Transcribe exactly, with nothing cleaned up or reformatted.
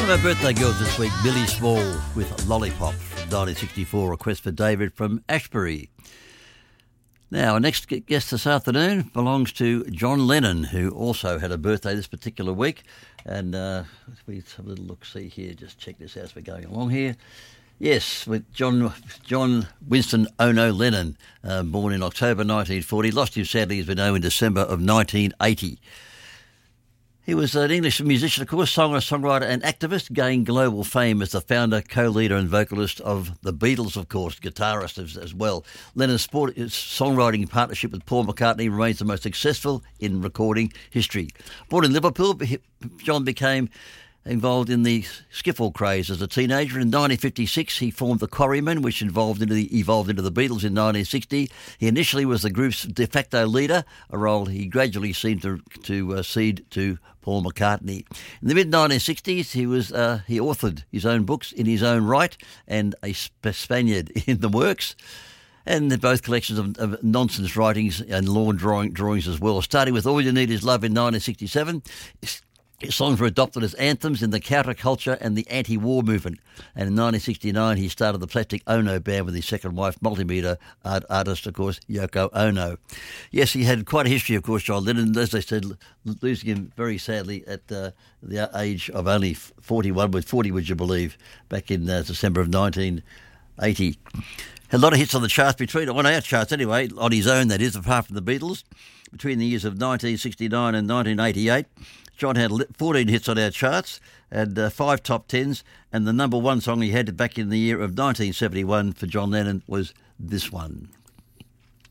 One of our birthday girls this week, Millie Small with Lollipop from nineteen sixty-four, request for David from Ashbury. Now, our next guest this afternoon belongs to John Lennon, who also had a birthday this particular week. And uh, let's have a little look-see here, just check this out as we're going along here. Yes, with John John Winston Ono Lennon, uh, born in October nineteen forty, lost him sadly, as we know, in December of nineteen eighty. He was an English musician, of course, singer, songwriter and activist, gained global fame as the founder, co-leader and vocalist of the Beatles, of course, guitarist as, as well. Lennon's sport, his songwriting partnership with Paul McCartney remains the most successful in recording history. Born in Liverpool, John became involved in the skiffle craze as a teenager. In nineteen fifty-six, he formed the Quarrymen, which evolved into the, evolved into the Beatles in nineteen sixty. He initially was the group's de facto leader, a role he gradually seemed to, to uh, cede to Paul McCartney. In the mid nineteen sixties, he was uh, he authored his own books in his own right, and A Spaniard in the Works. And they're both collections of, of nonsense writings and lawn drawing, drawings as well. Starting with All You Need Is Love in nineteen sixty-seven, his songs were adopted as anthems in the counterculture and the anti-war movement. And in nineteen sixty-nine, he started the Plastic Ono band with his second wife, multimedia art, artist, of course, Yoko Ono. Yes, he had quite a history, of course, John Lennon. As I said, losing him very sadly at uh, the age of only forty-one, with forty, would you believe, back in uh, December of nineteen eighty. Had a lot of hits on the charts between, on our charts anyway, on his own, that is, apart from the Beatles. Between the years of nineteen sixty-nine and nineteen eighty-eight, John had fourteen hits on our charts and uh, five top tens, and the number one song he had back in the year of nineteen seventy-one for John Lennon was this one.